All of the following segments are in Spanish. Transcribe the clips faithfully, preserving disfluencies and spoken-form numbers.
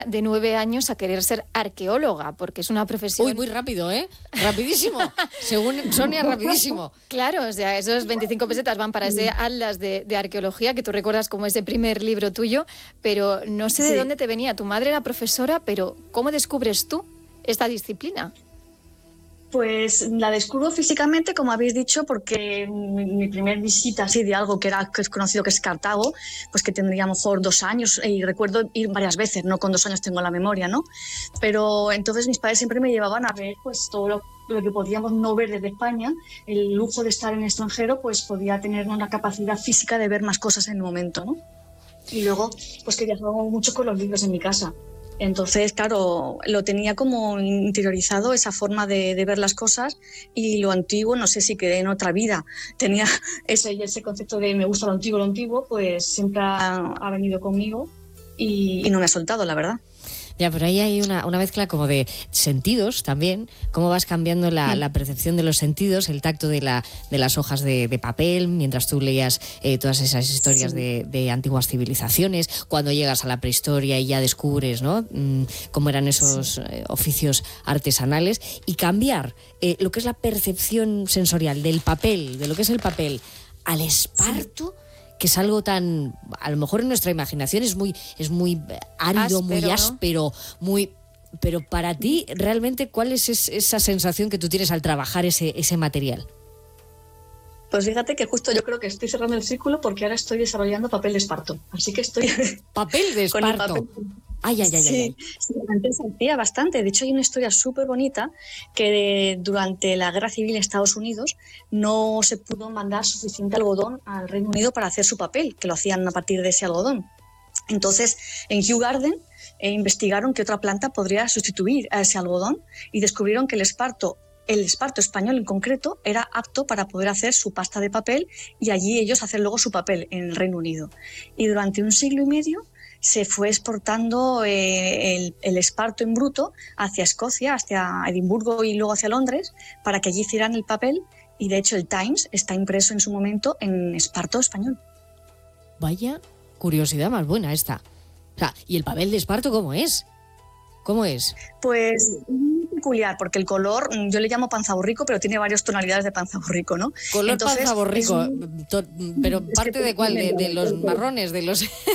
de nueve años a querer ser arqueóloga, porque es una profesión... Uy, muy rápido, ¿eh? Rapidísimo. Según Sonia, rapidísimo. Claro, o sea, esos veinticinco pesetas van para ese atlas de, de arqueología, que tú recuerdas como ese primer libro tuyo, pero no sé de Sí. dónde te venía. Tu madre era profesora, pero ¿cómo descubres tú esta disciplina? Pues la descubro físicamente, como habéis dicho, porque mi, mi primer visita así de algo que era que es conocido que es Cartago, pues que tendría a lo mejor dos años, y recuerdo ir varias veces, no con dos años tengo la memoria, ¿no? Pero entonces mis padres siempre me llevaban a ver pues todo lo, lo que podíamos no ver desde España. El lujo de estar en el extranjero pues podía tener una capacidad física de ver más cosas en el momento, ¿no? Y luego pues que viajaba mucho con los libros en mi casa. Entonces, claro, lo tenía como interiorizado, esa forma de, de ver las cosas, y lo antiguo, no sé si que en otra vida tenía ese, ese concepto de me gusta lo antiguo, lo antiguo, pues siempre ha, ha venido conmigo y, y no me ha soltado, la verdad. Ya, pero ahí hay una, una mezcla como de sentidos también, cómo vas cambiando la, Sí. la percepción de los sentidos, el tacto de, la, de las hojas de, de papel, mientras tú leías eh, todas esas historias Sí. de, de antiguas civilizaciones, cuando llegas a la prehistoria y ya descubres, ¿no?, mm, cómo eran esos Sí. eh, oficios artesanales, y cambiar eh, lo que es la percepción sensorial del papel, de lo que es el papel, al esparto, que es algo tan, a lo mejor en nuestra imaginación es muy, es muy árido, Áspero, muy ¿no? áspero, muy... Pero para ti, realmente, ¿cuál es es- esa sensación que tú tienes al trabajar ese, ese material? Pues fíjate que justo yo creo que estoy cerrando el círculo porque ahora estoy desarrollando papel de esparto, así que estoy Papel de con el esparto. papel. Ay, ay, ay, ay, Sí, ay. sí, antes se hacía bastante. De hecho, hay una historia súper bonita que de- durante la Guerra Civil en Estados Unidos no se pudo mandar suficiente algodón al Reino Unido para hacer su papel, que lo hacían a partir de ese algodón. Entonces, en Kew Garden eh, investigaron qué otra planta podría sustituir a ese algodón y descubrieron que el esparto, el esparto español en concreto, era apto para poder hacer su pasta de papel y allí ellos hacer luego su papel en el Reino Unido. Y durante un siglo y medio se fue exportando eh, el, el esparto en bruto hacia Escocia, hacia Edimburgo y luego hacia Londres, para que allí hicieran el papel, y de hecho el Times está impreso en su momento en esparto español. Vaya curiosidad más buena esta. O sea, ¿y el papel de esparto cómo es? ¿Cómo es? Pues muy peculiar, porque el color, yo le llamo panza borrico, pero tiene varias tonalidades de panza borrico, ¿no? Color Entonces, panza borrico, es un- to- pero es que ¿parte de cuál? ¿De, de los tiene- marrones? ¿De los,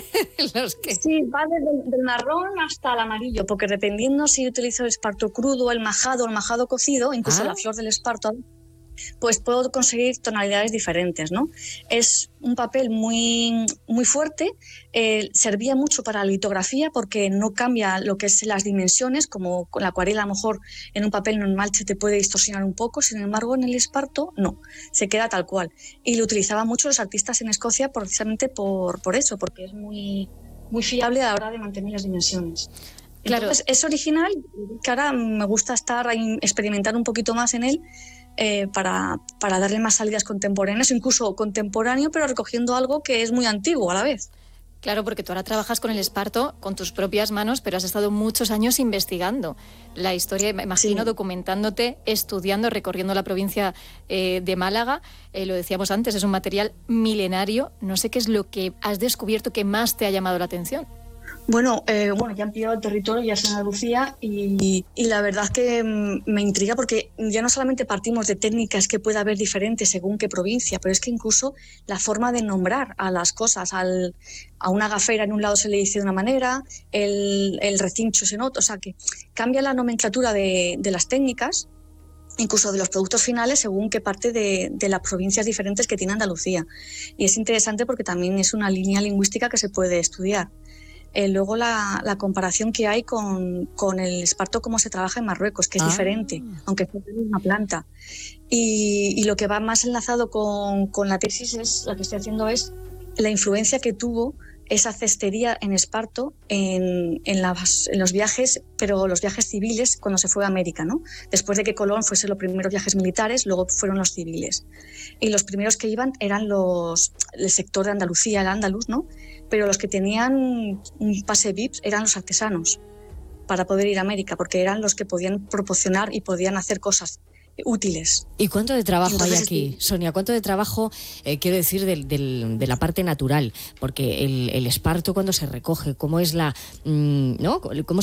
los que...? Sí, va desde del marrón hasta el amarillo, porque dependiendo si utilizo el esparto crudo, el majado o el majado cocido, incluso Ah. la flor del esparto, pues puedo conseguir tonalidades diferentes, ¿no? Es un papel muy, muy fuerte, eh, servía mucho para la litografía porque no cambia lo que es las dimensiones, como con la acuarela a lo mejor en un papel normal se te puede distorsionar un poco, sin embargo en el esparto no, se queda tal cual. Y lo utilizaban mucho los artistas en Escocia precisamente por, por eso, porque es muy, muy fiable a la hora de mantener las dimensiones. Claro. Entonces es original, que ahora me gusta estar ahí, experimentar un poquito más en él, eh, para, para darle más salidas contemporáneas, incluso contemporáneo, pero recogiendo algo que es muy antiguo a la vez. Claro, porque tú ahora trabajas con el esparto con tus propias manos, pero has estado muchos años investigando la historia, me imagino, Sí. documentándote, estudiando, recorriendo la provincia eh, de Málaga. Eh, lo decíamos antes, es un material milenario. No sé qué es lo que has descubierto que más te ha llamado la atención. Bueno, eh, bueno, ya han pillado el territorio, ya es en Andalucía, y, y la verdad que mm, me intriga porque ya no solamente partimos de técnicas que pueda haber diferentes según qué provincia, pero es que incluso la forma de nombrar a las cosas, al, a una gafera en un lado se le dice de una manera, el, el recincho es en otro, o sea que cambia la nomenclatura de, de las técnicas, incluso de los productos finales, según qué parte de, de las provincias diferentes que tiene Andalucía. Y es interesante porque también es una línea lingüística que se puede estudiar. Eh, luego la, la comparación que hay con, con el esparto, cómo se trabaja en Marruecos, que es Ah. diferente, aunque es una planta. Y, y lo que va más enlazado con, con la tesis, es, la que estoy haciendo, es la influencia que tuvo esa cestería en esparto en, en, las, en los viajes, pero los viajes civiles cuando se fue a América, ¿no? Después de que Colón fuese los primeros viajes militares, luego fueron los civiles. Y los primeros que iban eran los, el sector de Andalucía, el andaluz, ¿no? Pero los que tenían un pase V I P eran los artesanos para poder ir a América, porque eran los que podían proporcionar y podían hacer cosas útiles. ¿Y cuánto de trabajo Entonces, hay aquí, Sonia? ¿Cuánto de trabajo, eh, quiero decir, del, del, de la parte natural? Porque el, el esparto, cuando se recoge, ¿cómo es la, mmm, ¿no? ¿Cómo